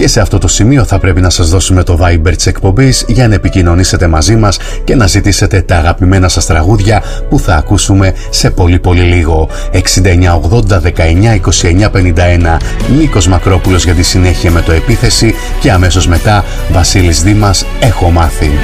Και σε αυτό το σημείο θα πρέπει να σας δώσουμε το Viber της εκπομπής για να επικοινωνήσετε μαζί μας και να ζητήσετε τα αγαπημένα σας τραγούδια που θα ακούσουμε σε πολύ λίγο. 69 80 19 29 51. Νίκος Μακρόπουλος για τη συνέχεια με το Επίθεση και αμέσως μετά Βασίλης Δήμας, Έχω μάθει.